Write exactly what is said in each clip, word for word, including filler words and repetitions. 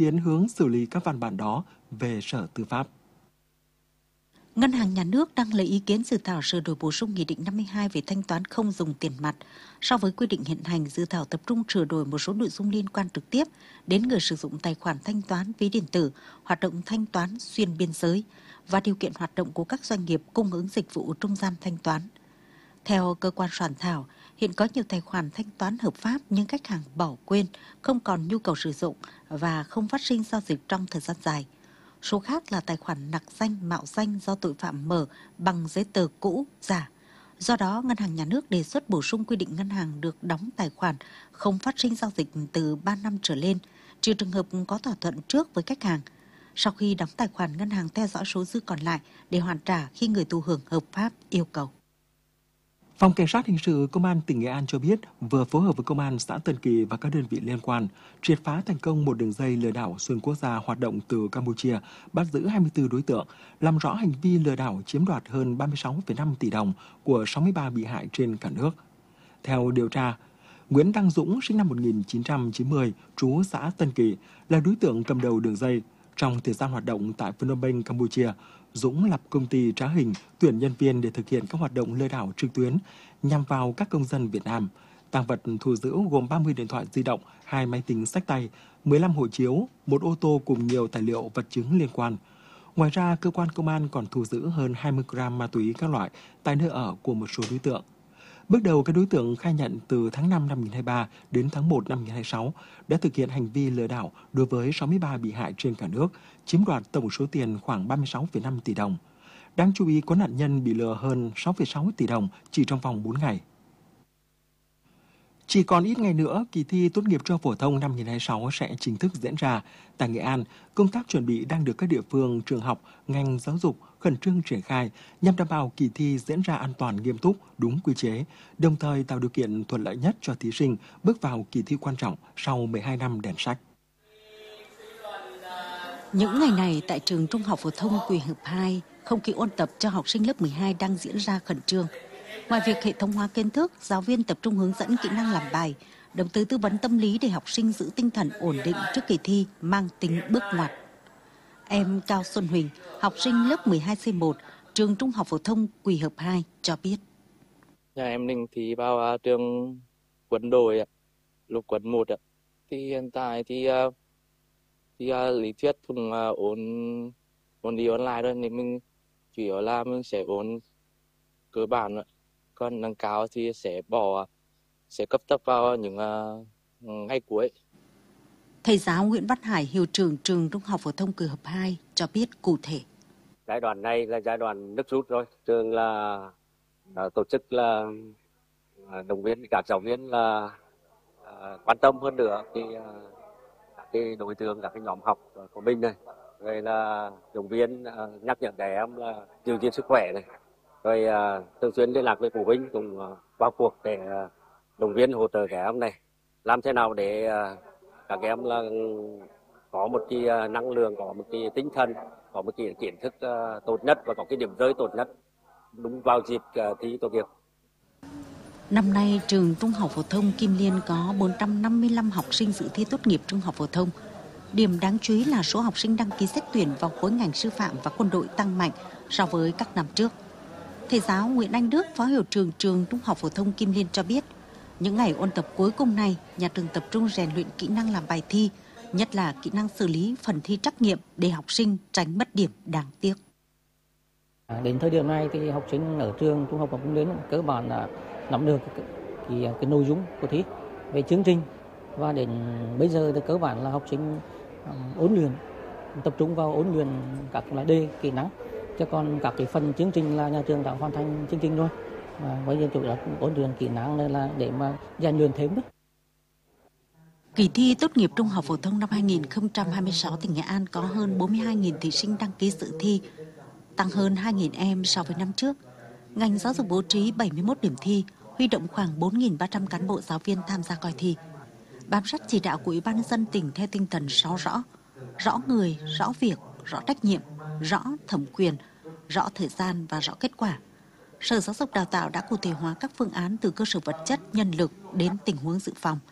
kiến hướng xử lý các văn bản đó về Sở Tư pháp. Ngân hàng Nhà nước đang lấy ý kiến dự thảo sửa đổi bổ sung Nghị định năm mươi hai về thanh toán không dùng tiền mặt. So với quy định hiện hành, dự thảo tập trung sửa đổi một số nội dung liên quan trực tiếp đến người sử dụng tài khoản thanh toán ví điện tử, hoạt động thanh toán xuyên biên giới và điều kiện hoạt động của các doanh nghiệp cung ứng dịch vụ trung gian thanh toán. Theo cơ quan soạn thảo, hiện có nhiều tài khoản thanh toán hợp pháp nhưng khách hàng bỏ quên, không còn nhu cầu sử dụng và không phát sinh giao dịch trong thời gian dài. Số khác là tài khoản nặc danh, mạo danh do tội phạm mở bằng giấy tờ cũ, giả. Do đó, Ngân hàng Nhà nước đề xuất bổ sung quy định ngân hàng được đóng tài khoản không phát sinh giao dịch từ ba năm trở lên, trừ trường hợp có thỏa thuận trước với khách hàng. Sau khi đóng tài khoản, ngân hàng theo dõi số dư còn lại để hoàn trả khi người thụ hưởng hợp pháp yêu cầu. Phòng Cảnh sát Hình sự Công an tỉnh Nghệ An cho biết vừa phối hợp với Công an xã Tân Kỳ và các đơn vị liên quan triệt phá thành công một đường dây lừa đảo xuyên quốc gia hoạt động từ Campuchia, bắt giữ hai mươi tư đối tượng, làm rõ hành vi lừa đảo chiếm đoạt hơn ba mươi sáu phẩy năm tỷ đồng của sáu mươi ba bị hại trên cả nước. Theo điều tra, Nguyễn Đăng Dũng sinh năm một nghìn chín trăm chín mươi, trú xã Tân Kỳ, là đối tượng cầm đầu đường dây. Trong thời gian hoạt động tại Phnom Penh, Campuchia, Dũng lập công ty trá hình tuyển nhân viên để thực hiện các hoạt động lừa đảo trực tuyến nhằm vào các công dân Việt Nam. Tang vật thu giữ gồm ba mươi điện thoại di động, hai máy tính xách tay, mười lăm hộ chiếu, một ô tô cùng nhiều tài liệu vật chứng liên quan. Ngoài ra, cơ quan công an còn thu giữ hơn hai mươi gram ma túy các loại tại nơi ở của một số đối tượng. Bước đầu, các đối tượng khai nhận từ tháng năm năm hai nghìn không trăm hai mươi ba đến tháng một năm hai nghìn không trăm hai mươi sáu đã thực hiện hành vi lừa đảo đối với sáu mươi ba bị hại trên cả nước, chiếm đoạt tổng số tiền khoảng ba mươi sáu phẩy năm tỷ đồng. Đáng chú ý, có nạn nhân bị lừa hơn sáu phẩy sáu tỷ đồng chỉ trong vòng bốn ngày. Chỉ còn ít ngày nữa, kỳ thi tốt nghiệp trung học phổ thông năm hai nghìn không trăm hai mươi sáu sẽ chính thức diễn ra. Tại Nghệ An, công tác chuẩn bị đang được các địa phương, trường học, ngành giáo dục khẩn trương triển khai nhằm đảm bảo kỳ thi diễn ra an toàn, nghiêm túc, đúng quy chế, đồng thời tạo điều kiện thuận lợi nhất cho thí sinh bước vào kỳ thi quan trọng sau mười hai năm đèn sách. Những ngày này tại trường Trung học phổ thông Quỳ Hợp hai, không khí ôn tập cho học sinh lớp mười hai đang diễn ra khẩn trương. Ngoài việc hệ thống hóa kiến thức, giáo viên tập trung hướng dẫn kỹ năng làm bài, đồng thời tư vấn tâm lý để học sinh giữ tinh thần ổn định trước kỳ thi mang tính bước ngoặt. Em Cao Xuân Huỳnh, học sinh lớp mười hai C một, trường Trung học phổ thông Quỳ Hợp hai cho biết. Nhà em định thi vào uh, trường quân đội, lục quân một. Thì hiện tại thì, uh, thì uh, lý thuyết cũng uh, ổn, ổn đi online rồi, nên mình chủ yếu là mình sẽ ổn cơ bản. Còn nâng cao thì sẽ bỏ, sẽ cấp tập vào những uh, ngày cuối. Thầy giáo Nguyễn Văn Hải, hiệu trưởng trường Trung học phổ thông Quỳ Hợp hai cho biết cụ thể. Giai đoạn này là giai đoạn nước rút rồi. Trường là tổ chức là động viên các giáo viên là uh, quan tâm hơn nữa cái, uh, các cái đối tượng, các cái nhóm học của mình này. Rồi là động viên uh, nhắc nhở các em là giữ gìn sức khỏe này. Rồi uh, thường xuyên liên lạc với phụ huynh cùng uh, vào cuộc để uh, động viên hỗ trợ các em này. Làm thế nào để uh, các em là có một cái uh, năng lượng, có một cái tinh thần, có một cái kiến thức uh, tốt nhất và có cái điểm rơi tốt nhất đúng vào dịp uh, thi tốt nghiệp. Năm nay, trường Trung học phổ thông Kim Liên có bốn trăm năm mươi lăm học sinh dự thi tốt nghiệp trung học phổ thông. Điểm đáng chú ý là số học sinh đăng ký xét tuyển vào khối ngành sư phạm và quân đội tăng mạnh so với các năm trước. Thầy giáo Nguyễn Anh Đức, phó hiệu trưởng trường Trung học phổ thông Kim Liên cho biết, những ngày ôn tập cuối cùng này, nhà trường tập trung rèn luyện kỹ năng làm bài thi, nhất là kỹ năng xử lý phần thi trắc nghiệm để học sinh tránh mất điểm đáng tiếc. Đến thời điểm này thì học sinh ở trường Trung học phổ thông Kim Liên cơ bản là nắm được cái, cái, cái nội dung của thi về chương trình, và đến bây giờ thì cơ bản là học sinh um, ôn luyện, tập trung vào ôn luyện các loại đề kỹ năng, chứ còn các cái phần chương trình là nhà trường đã hoàn thành chương trình rồi, và bây giờ chủ yếu ôn luyện kỹ năng này là để mà rèn luyện thêm đó. Kỳ thi tốt nghiệp trung học phổ thông năm hai nghìn không trăm hai mươi sáu, tỉnh Nghệ An có hơn bốn mươi hai nghìn thí sinh đăng ký dự thi, tăng hơn hai nghìn em so với năm trước. Ngành giáo dục bố trí bảy mươi mốt điểm thi, huy động khoảng bốn nghìn ba trăm cán bộ giáo viên tham gia coi thi. Bám sát chỉ đạo của Ủy ban nhân dân tỉnh theo tinh thần sáu rõ: rõ người, rõ việc, rõ trách nhiệm, rõ thẩm quyền, rõ thời gian và rõ kết quả. Sở Giáo dục Đào tạo đã cụ thể hóa các phương án từ cơ sở vật chất, nhân lực đến tình huống dự phòng.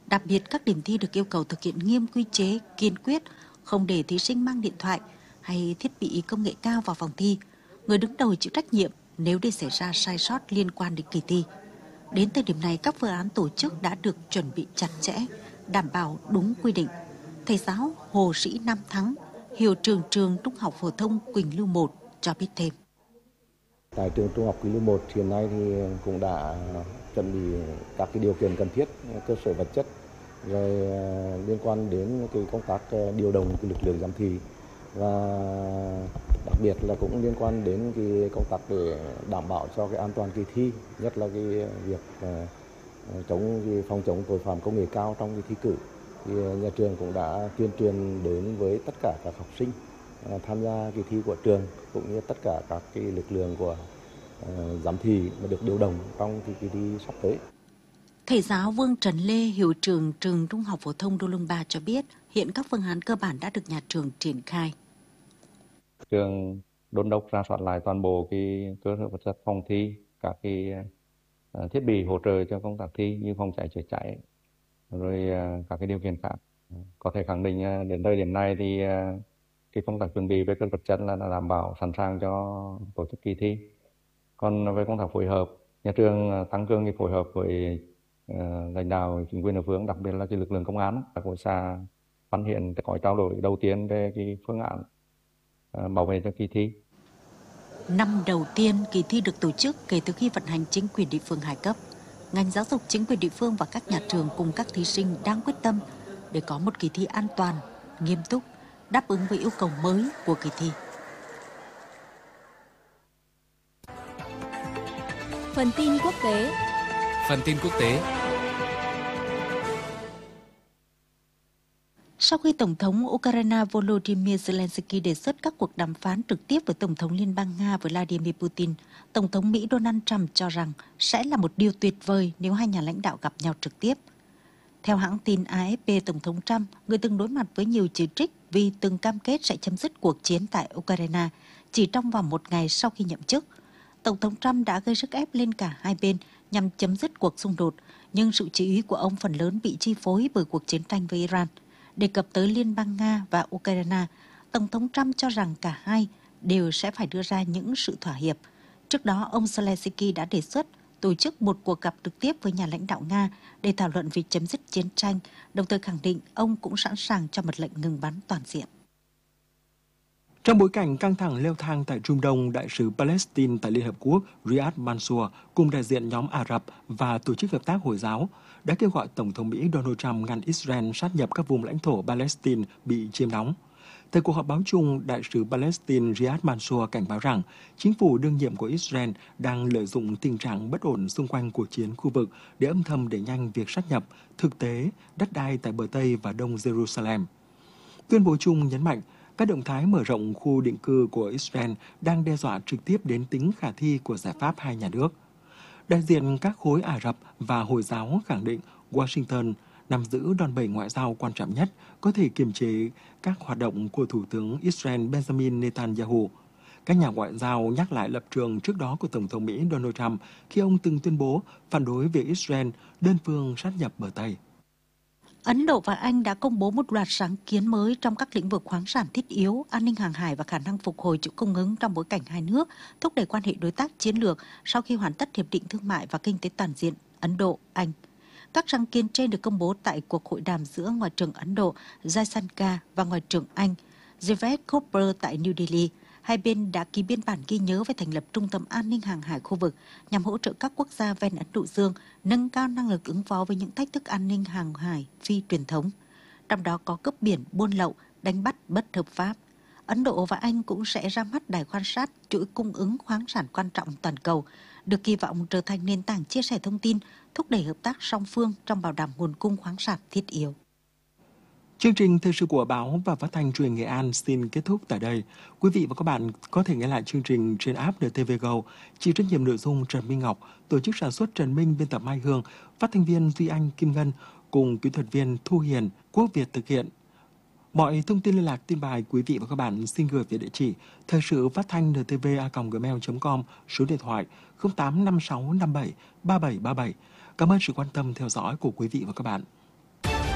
Đặc biệt, các điểm thi được yêu cầu thực hiện nghiêm quy chế, kiên quyết, không để thí sinh mang điện thoại hay thiết bị công nghệ cao vào phòng thi. Người đứng đầu chịu trách nhiệm nếu để xảy ra sai sót liên quan đến kỳ thi. Đến thời điểm này, các phương án tổ chức đã được chuẩn bị chặt chẽ, đảm bảo đúng quy định. Thầy giáo Hồ Sĩ Nam Thắng, hiệu trưởng trường Trung học phổ thông Quỳnh Lưu một cho biết thêm. Tại trường Trung học Quỳnh Lưu một hiện nay thì cũng đã chuẩn bị các cái điều kiện cần thiết, cơ sở vật chất, rồi liên quan đến cái công tác điều động cái lực lượng giám thị, và đặc biệt là cũng liên quan đến cái công tác để đảm bảo cho cái an toàn kỳ thi, nhất là cái việc chống cái phòng chống tội phạm công nghệ cao trong cái thi cử. Thì nhà trường cũng đã tuyên truyền đến với tất cả các học sinh tham gia kỳ thi của trường, cũng như tất cả các cái lực lượng của giám thị mà được điều động trong kỳ thi sắp tới. Thầy giáo Vương Trần Lê, hiệu trưởng trường Trung học phổ thông Đô Lương Ba cho biết, hiện các phương án cơ bản đã được nhà trường triển khai. Trường đôn đốc rà soát lại toàn bộ cái cơ sở vật chất phòng thi, các cái thiết bị hỗ trợ cho công tác thi như phòng cháy chữa cháy, rồi các cái điều kiện khác. Có thể khẳng định đến thời điểm này thì cái công tác chuẩn bị về cơ sở vật chất là đảm bảo sẵn sàng cho tổ chức kỳ thi. Còn về công tác phối hợp, nhà trường tăng cường cái phối hợp với uh, lãnh đạo chính quyền địa phương, đặc biệt là cái lực lượng công an của xã Văn Hiển có trao đổi đầu tiên về cái phương án uh, bảo vệ cho kỳ thi. Năm đầu tiên kỳ thi được tổ chức kể từ khi vận hành chính quyền địa phương hai cấp. Ngành giáo dục, chính quyền địa phương và các nhà trường cùng các thí sinh đang quyết tâm để có một kỳ thi an toàn, nghiêm túc, đáp ứng với yêu cầu mới của kỳ thi. Phần tin quốc tế. Phần tin quốc tế. Sau khi Tổng thống Ukraine Volodymyr Zelensky đề xuất các cuộc đàm phán trực tiếp với Tổng thống Liên bang Nga Vladimir Putin, Tổng thống Mỹ Donald Trump cho rằng sẽ là một điều tuyệt vời nếu hai nhà lãnh đạo gặp nhau trực tiếp. Theo hãng tin a ép pê, Tổng thống Trump, người từng đối mặt với nhiều chỉ trích vì từng cam kết sẽ chấm dứt cuộc chiến tại Ukraine chỉ trong vòng một ngày sau khi nhậm chức, Tổng thống Trump đã gây sức ép lên cả hai bên nhằm chấm dứt cuộc xung đột, nhưng sự chú ý của ông phần lớn bị chi phối bởi cuộc chiến tranh với Iran. Đề cập tới Liên bang Nga và Ukraine, Tổng thống Trump cho rằng cả hai đều sẽ phải đưa ra những sự thỏa hiệp. Trước đó, ông Zelensky đã đề xuất tổ chức một cuộc gặp trực tiếp với nhà lãnh đạo Nga để thảo luận việc chấm dứt chiến tranh, đồng thời khẳng định ông cũng sẵn sàng cho một lệnh ngừng bắn toàn diện. Trong bối cảnh căng thẳng leo thang tại Trung Đông, đại sứ Palestine tại Liên Hợp Quốc Riyad Mansour cùng đại diện nhóm Ả Rập và Tổ chức Hợp tác Hồi giáo đã kêu gọi Tổng thống Mỹ Donald Trump ngăn Israel sát nhập các vùng lãnh thổ Palestine bị chiếm đóng. Tại cuộc họp báo chung, đại sứ Palestine Riyad Mansour cảnh báo rằng chính phủ đương nhiệm của Israel đang lợi dụng tình trạng bất ổn xung quanh cuộc chiến khu vực để âm thầm đẩy nhanh việc sát nhập thực tế đất đai tại bờ Tây và Đông Jerusalem. Tuyên bố chung nhấn mạnh các động thái mở rộng khu định cư của Israel đang đe dọa trực tiếp đến tính khả thi của giải pháp hai nhà nước. Đại diện các khối Ả Rập và Hồi giáo khẳng định Washington nắm giữ đòn bẩy ngoại giao quan trọng nhất có thể kiềm chế các hoạt động của Thủ tướng Israel Benjamin Netanyahu. Các nhà ngoại giao nhắc lại lập trường trước đó của Tổng thống Mỹ Donald Trump khi ông từng tuyên bố phản đối việc Israel đơn phương sát nhập bờ Tây. Ấn Độ và Anh đã công bố một loạt sáng kiến mới trong các lĩnh vực khoáng sản thiết yếu, an ninh hàng hải và khả năng phục hồi chuỗi cung ứng trong bối cảnh hai nước thúc đẩy quan hệ đối tác chiến lược sau khi hoàn tất Hiệp định Thương mại và Kinh tế Toàn diện Ấn Độ-Anh. Các sáng kiến trên được công bố tại cuộc hội đàm giữa Ngoại trưởng Ấn Độ Jaisankar và Ngoại trưởng Anh Jared Cooper tại New Delhi. Hai bên đã ký biên bản ghi nhớ về thành lập Trung tâm An ninh Hàng hải khu vực nhằm hỗ trợ các quốc gia ven Ấn Độ Dương nâng cao năng lực ứng phó với những thách thức an ninh hàng hải phi truyền thống, trong đó có cướp biển, buôn lậu, đánh bắt bất hợp pháp. Ấn Độ và Anh cũng sẽ ra mắt đài quan sát chuỗi cung ứng khoáng sản quan trọng toàn cầu, được kỳ vọng trở thành nền tảng chia sẻ thông tin, thúc đẩy hợp tác song phương trong bảo đảm nguồn cung khoáng sản thiết yếu. Chương trình thời sự của báo và phát thanh truyền hình Nghệ An xin kết thúc tại đây. Quý vị và các bạn có thể nghe lại chương trình trên app en tê vê Go. Chịu trách nhiệm nội dung Trần Minh Ngọc, tổ chức sản xuất Trần Minh, biên tập Mai Hương, phát thanh viên Duy Anh, Kim Ngân cùng kỹ thuật viên Thu Hiền, Quốc Việt thực hiện. Mọi thông tin liên lạc tin bài quý vị và các bạn xin gửi về địa chỉ thời sự phát thanh en tê vê a còng gmail chấm com, số điện thoại không tám năm sáu năm bảy ba bảy ba bảy. Cảm ơn sự quan tâm theo dõi của quý vị và các bạn.